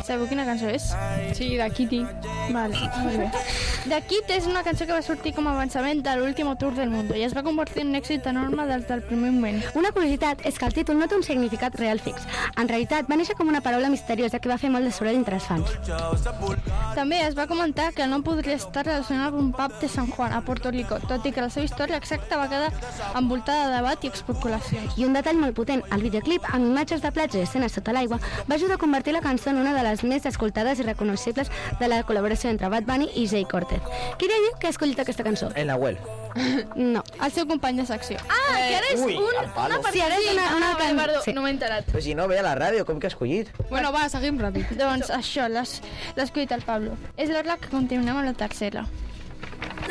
Sabeu quina cançó és? Sí, de Kitty. Vale, molt bé. The Kid és una cançó que va sortir com a avançament de l'últim tour del món i es va convertir en un èxit enorme des del primer moment. Una curiositat és que el títol no té un significat real fix. En realitat, va néixer com una paraula misteriosa que va fer molt de soroll entre els fans. També es va comentar que no podria estar relacionat amb un pub de San Juan, a Puerto Rico, tot i que la seva història exacta va quedar envoltada de debat i especulacions. I un detall molt potent, el videoclip, amb imatges de platja i escenes sota l'aigua, va ajudar a convertir la cançó en una de les més escoltades i reconeixibles de la col·laboració entre Bad Bunny i Jay Cortez. Qui diria que ha escollit aquesta cançó? El Nahuel. No. El seu company de secció. Que ara és Ui, el palo. Sí, ara és una Perdó, sí. no m'he enterat. Però si no ve a la ràdio, com que ha escollit? Bueno, va, seguim ràpid. Doncs això, l'ha escollit el Pablo. És l'hora que continuem amb la tercera.